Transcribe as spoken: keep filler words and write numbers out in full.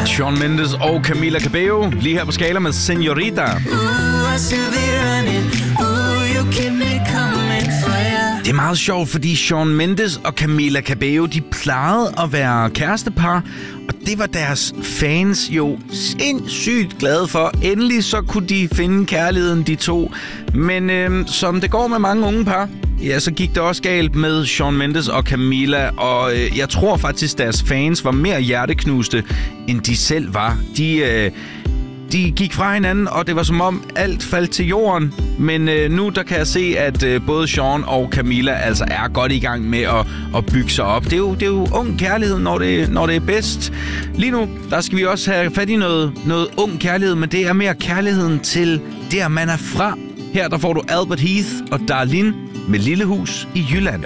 Shawn Mendes og Camila Cabello, lige her på Skala med Señorita. Det er meget sjovt, fordi Shawn Mendes og Camila Cabello, de plejede at være kærestepar, og det var deres fans jo sindssygt glade for. Endelig så kunne de finde kærligheden, de to. Men øh, som det går med mange unge par, ja, så gik det også galt med Shawn Mendes og Camila, og øh, jeg tror faktisk, deres fans var mere hjerteknuste, end de selv var. De... Øh, De gik fra hinanden, og det var som om alt faldt til jorden. Men øh, nu der kan jeg se, at øh, både Shawn og Camila altså er godt i gang med at, at bygge sig op. Det er jo, det er jo ung kærlighed, når det, når det er bedst. Lige nu, der skal vi også have fat i noget, noget ung kærlighed, men det er mere kærligheden til der, man er fra. Her der får du Albert Heath og Darlene med Lille Hus i Jylland.